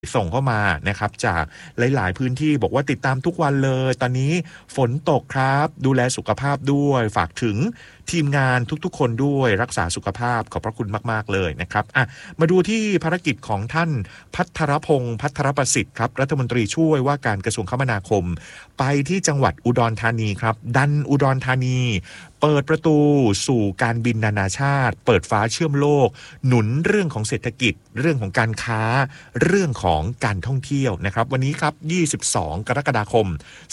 ส่งเข้ามานะครับจากหลายๆพื้นที่บอกว่าติดตามทุกวันเลยตอนนี้ฝนตกครับดูแลสุขภาพด้วยฝากถึงทีมงานทุกๆคนด้วยรักษาสุขภาพขอบพระคุณมากๆเลยนะครับมาดูที่ภารกิจของท่านภัทรพงษ์ภัทรประสิทธิ์ครับรัฐมนตรีช่วยว่าการกระทรวงคมนาคมไปที่จังหวัดอุดรธานีครับดันอุดรธานีเปิดประตูสู่การบินนานาชาติเปิดฟ้าเชื่อมโลกหนุนเรื่องของเศรษฐกิจเรื่องของการค้าเรื่องของการท่องเที่ยวนะครับวันนี้ครับ22กรกฎาคม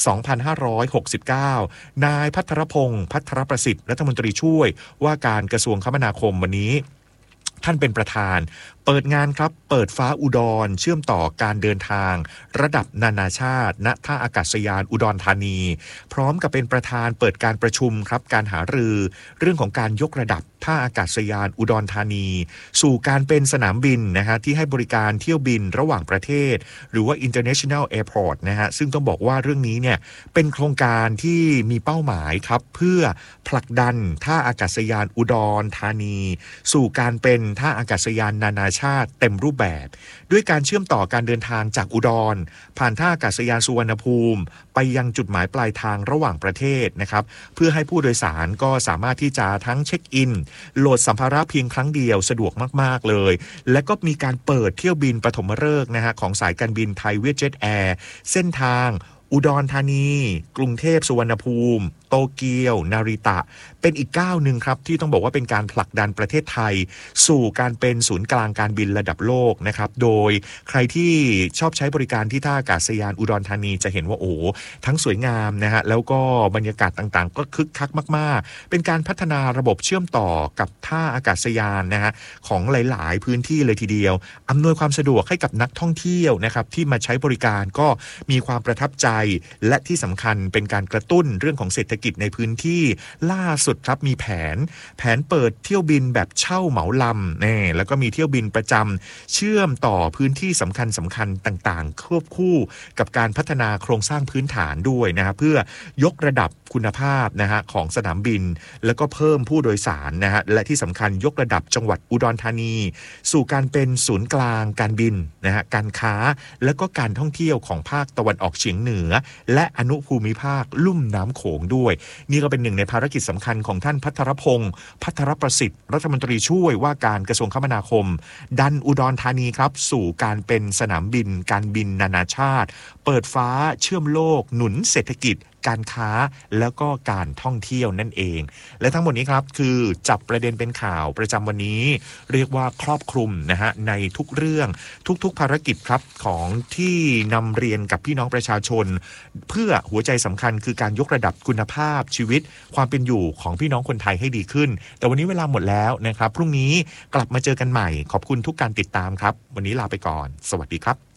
2569นายภัทรพงษ์ภัทรประสิทธิ์รัฐมนตรีช่วยว่าการกระทรวงคมนาคมวันนี้ท่านเป็นประธานเปิดงานครับเปิดฟ้าอุดรเชื่อมต่อการเดินทางระดับนานาชาติณท่าอากาศยานอุดรธานีพร้อมกับเป็นประธานเปิดการประชุมครับการหารือเรื่องของการยกระดับท่าอากาศยานอุดรธานีสู่การเป็นสนามบินนะฮะที่ให้บริการเที่ยวบินระหว่างประเทศหรือว่า International Airport นะฮะซึ่งต้องบอกว่าเรื่องนี้เนี่ยเป็นโครงการที่มีเป้าหมายครับเพื่อผลักดันท่าอากาศยานอุดรธานีสู่การเป็นท่าอากาศยานนานาชาติเต็มรูปแบบด้วยการเชื่อมต่อการเดินทางจากอุดรผ่านท่าอากาศยานสุวรรณภูมิไปยังจุดหมายปลายทางระหว่างประเทศนะครับเพื่อให้ผู้โดยสารก็สามารถที่จะทั้งเช็คอินโหลดสัมภาระเพียงครั้งเดียวสะดวกมากๆเลยและก็มีการเปิดเที่ยวบินปฐมฤกษ์นะฮะของสายการบินไทยเวียดเจ็ตแอร์เส้นทางอุดรธานีกรุงเทพสุวรรณภูมิโตเกียวนาริตะเป็นอีกก้าวหนึ่งครับที่ต้องบอกว่าเป็นการผลักดันประเทศไทยสู่การเป็นศูนย์กลางการบินระดับโลกนะครับโดยใครที่ชอบใช้บริการที่ท่าอากาศยานอุดรธานีจะเห็นว่าโอ้ทั้งสวยงามนะฮะแล้วก็บรรยากาศต่างๆก็คึกคักมากๆเป็นการพัฒนาระบบเชื่อมต่อกับท่าอากาศยานนะฮะของหลายๆพื้นที่เลยทีเดียวอำนวยความสะดวกให้กับนักท่องเที่ยวนะครับที่มาใช้บริการก็มีความประทับใจและที่สำคัญเป็นการกระตุ้นเรื่องของเศรษฐกิจในพื้นที่ล่าสุดครับมีแผนเปิดเที่ยวบินแบบเช่าเหมาลำนี่แล้วก็มีเที่ยวบินประจำเชื่อมต่อพื้นที่สำคัญต่างๆควบคู่กับการพัฒนาโครงสร้างพื้นฐานด้วยนะครับเพื่อยกระดับคุณภาพนะฮะของสนามบินแล้วก็เพิ่มผู้โดยสารนะฮะและที่สำคัญยกระดับจังหวัดอุดรธานีสู่การเป็นศูนย์กลางการบินนะฮะการค้าแล้วก็การท่องเที่ยวของภาคตะวันออกเฉียงเหนือและอนุภูมิภาคลุ่มน้ำโขงด้วยนี่ก็เป็นหนึ่งในภารกิจสำคัญของท่านภัทรพงษ์ภัทรประสิทธิ์รัฐมนตรีช่วยว่าการกระทรวงคมนาคมดันอุดรธานีครับสู่การเป็นสนามบินการบินนานาชาติเปิดฟ้าเชื่อมโลกหนุนเศรษฐกิจการค้าแล้วก็การท่องเที่ยวนั่นเองและทั้งหมดนี้ครับคือจับประเด็นเป็นข่าวประจำวันนี้เรียกว่าครอบคลุมนะฮะในทุกเรื่องทุกภารกิจครับของที่นำเรียนกับพี่น้องประชาชนเพื่อหัวใจสำคัญคือการยกระดับคุณภาพชีวิตความเป็นอยู่ของพี่น้องคนไทยให้ดีขึ้นแต่วันนี้เวลาหมดแล้วนะครับพรุ่งนี้กลับมาเจอกันใหม่ขอบคุณทุกการติดตามครับวันนี้ลาไปก่อนสวัสดีครับ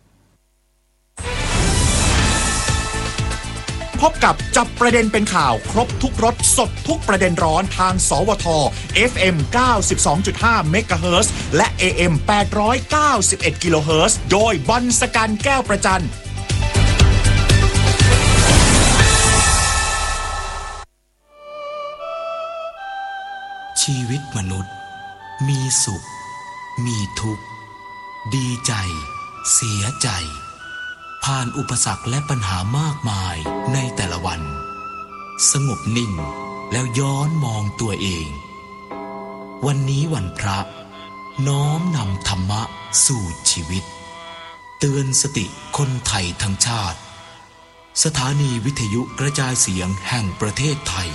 พบกับจับประเด็นเป็นข่าวครบทุกรสสดทุกประเด็นร้อนทางสวท FM 92.5 MHz และ AM 891 kHz โดยบอลสกันแก้วประจันชีวิตมนุษย์มีสุขมีทุกข์ดีใจเสียใจผ่านอุปสรรคและปัญหามากมายในแต่ละวันสงบนิ่งแล้วย้อนมองตัวเองวันนี้วันพระน้อมนำธรรมะสู่ชีวิตเตือนสติคนไทยทั้งชาติสถานีวิทยุกระจายเสียงแห่งประเทศไทย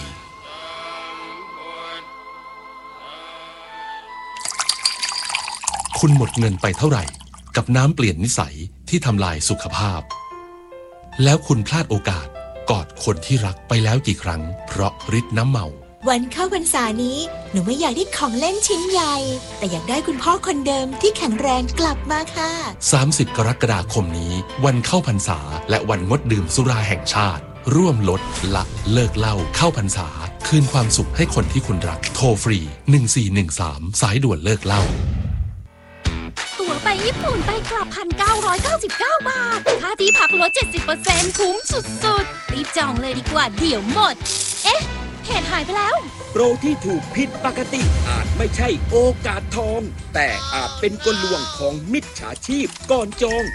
คุณหมดเงินไปเท่าไหร่กับน้ำเปลี่ยนนิสัยที่ทำลายสุขภาพแล้วคุณพลาดโอกาสกอดคนที่รักไปแล้วกี่ครั้งเพราะฤทธิ์น้ำเมาวันเข้าพรรษานี้หนูไม่อยากได้ของเล่นชิ้นใหญ่แต่อยากได้คุณพ่อคนเดิมที่แข็งแรงกลับมาค่ะ 30 กรกฎาคมนี้วันเข้าพรรษาและวันงดดื่มสุราแห่งชาติร่วมลดละเลิกเหล้าเข้าพรรษาคืนความสุขให้คนที่คุณรักโทรฟรี1413สายด่วนเลิกเหล้าตั๋วไปญี่ปุ่นไปกลับ 1,999 บาทค่าที่พักลด 70% คุ้มสุดๆรีบจองเลยดีกว่าเดี๋ยวหมดเอ๊ะเหตุหายไปแล้วโปรที่ถูกผิดปกติอาจไม่ใช่โอกาสทองแต่อาจเป็นกลลวงของมิจฉาชีพก่อนจอง